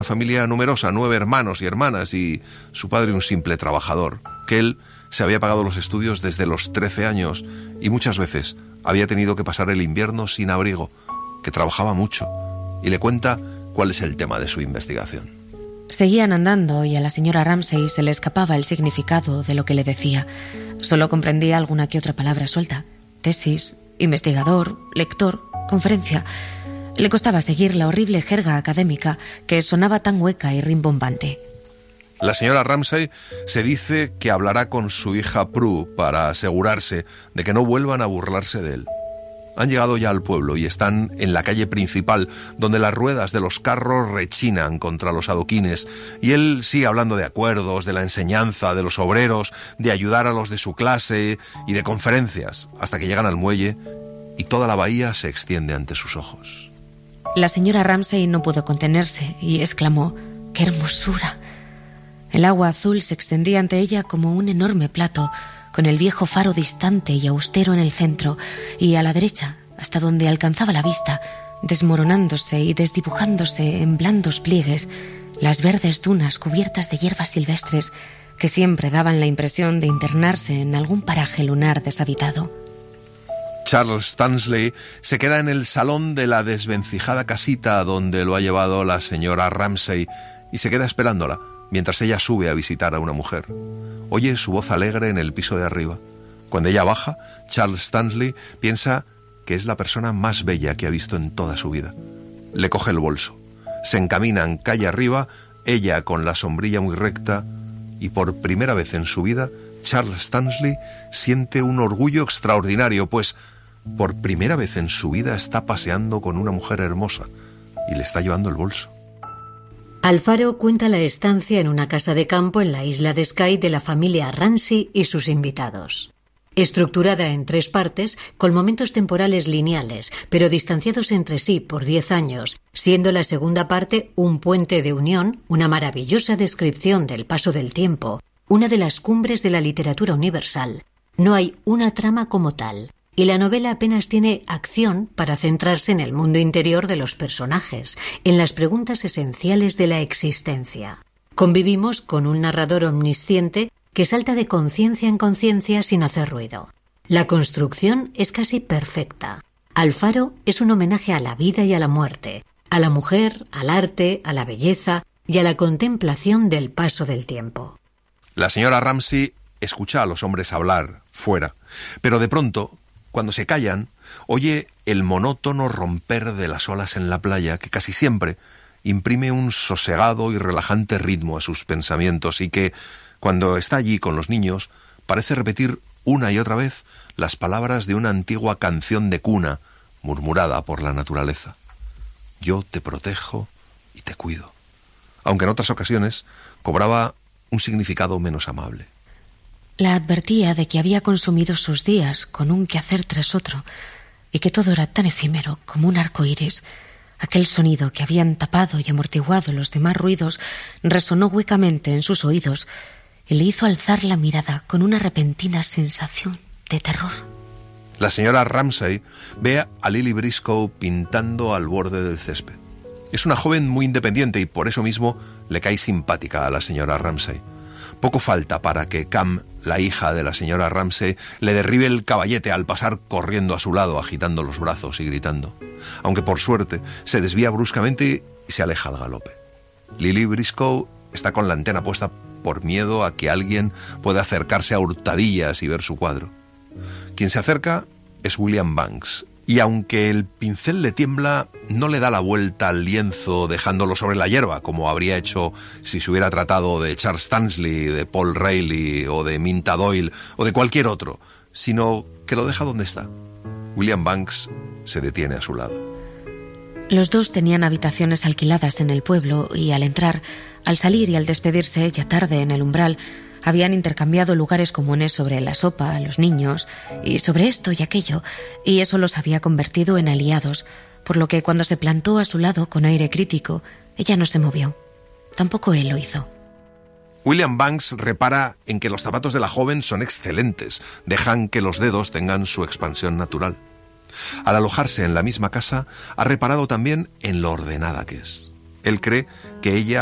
familia numerosa, 9 hermanos y hermanas, y su padre un simple trabajador, que él se había pagado los estudios desde los 13 años y muchas veces había tenido que pasar el invierno sin abrigo, que trabajaba mucho, y le cuenta cuál es el tema de su investigación. Seguían andando y a la señora Ramsay se le escapaba el significado de lo que le decía. Solo comprendía alguna que otra palabra suelta. Tesis, investigador, lector, conferencia. Le costaba seguir la horrible jerga académica que sonaba tan hueca y rimbombante. La señora Ramsay se dice que hablará con su hija Prue para asegurarse de que no vuelvan a burlarse de él. Han llegado ya al pueblo y están en la calle principal, donde las ruedas de los carros rechinan contra los adoquines, y él sigue hablando de acuerdos, de la enseñanza, de los obreros, de ayudar a los de su clase y de conferencias, hasta que llegan al muelle y toda la bahía se extiende ante sus ojos. La señora Ramsay no pudo contenerse y exclamó: ¡qué hermosura! El agua azul se extendía ante ella como un enorme plato, con el viejo faro distante y austero en el centro, y a la derecha, hasta donde alcanzaba la vista, desmoronándose y desdibujándose en blandos pliegues, las verdes dunas cubiertas de hierbas silvestres que siempre daban la impresión de internarse en algún paraje lunar deshabitado. Charles Stanley se queda en el salón de la desvencijada casita donde lo ha llevado la señora Ramsay y se queda esperándola, mientras ella sube a visitar a una mujer. Oye su voz alegre en el piso de arriba. Cuando ella baja, Charles Stanley piensa que es la persona más bella que ha visto en toda su vida. Le coge el bolso. Se encaminan calle arriba, ella con la sombrilla muy recta, y por primera vez en su vida, Charles Stanley siente un orgullo extraordinario, pues por primera vez en su vida está paseando con una mujer hermosa y le está llevando el bolso. Alfaro cuenta la estancia en una casa de campo en la isla de Skye de la familia Ramsay y sus invitados. Estructurada en 3 partes, con momentos temporales lineales, pero distanciados entre sí por 10 años, siendo la segunda parte un puente de unión, una maravillosa descripción del paso del tiempo, una de las cumbres de la literatura universal. No hay una trama como tal, y la novela apenas tiene acción para centrarse en el mundo interior de los personajes, en las preguntas esenciales de la existencia. Convivimos con un narrador omnisciente que salta de conciencia en conciencia sin hacer ruido. La construcción es casi perfecta. Alfaro es un homenaje a la vida y a la muerte, a la mujer, al arte, a la belleza y a la contemplación del paso del tiempo. La señora Ramsay escucha a los hombres hablar fuera, pero de pronto, cuando se callan, oye el monótono romper de las olas en la playa que casi siempre imprime un sosegado y relajante ritmo a sus pensamientos y que, cuando está allí con los niños, parece repetir una y otra vez las palabras de una antigua canción de cuna murmurada por la naturaleza. Yo te protejo y te cuido. Aunque en otras ocasiones cobraba un significado menos amable. La advertía de que había consumido sus días con un quehacer tras otro y que todo era tan efímero como un arco iris. Aquel sonido que habían tapado y amortiguado los demás ruidos resonó huecamente en sus oídos y le hizo alzar la mirada con una repentina sensación de terror. La señora Ramsay ve a Lily Briscoe pintando al borde del césped. Es una joven muy independiente y por eso mismo le cae simpática a la señora Ramsay. Poco falta para que Cam, la hija de la señora Ramsay, le derribe el caballete al pasar corriendo a su lado, agitando los brazos y gritando. Aunque por suerte se desvía bruscamente y se aleja al galope. Lily Briscoe está con la antena puesta por miedo a que alguien pueda acercarse a hurtadillas y ver su cuadro. Quien se acerca es William Banks, y aunque el pincel le tiembla, no le da la vuelta al lienzo dejándolo sobre la hierba, como habría hecho si se hubiera tratado de Charles Stanley, de Paul Rayleigh o de Minta Doyle o de cualquier otro, sino que lo deja donde está. William Banks se detiene a su lado. Los dos tenían habitaciones alquiladas en el pueblo y al entrar, al salir y al despedirse ya tarde en el umbral, habían intercambiado lugares comunes sobre la sopa, los niños, y sobre esto y aquello, y eso los había convertido en aliados, por lo que cuando se plantó a su lado con aire crítico, ella no se movió. Tampoco él lo hizo. William Banks repara en que los zapatos de la joven son excelentes, dejan que los dedos tengan su expansión natural. Al alojarse en la misma casa, ha reparado también en lo ordenada que es. Él cree que ella